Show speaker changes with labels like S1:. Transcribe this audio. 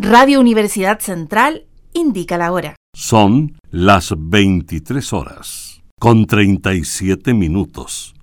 S1: Radio Universidad Central indica la hora.
S2: Son las 23 horas, con 37 minutos.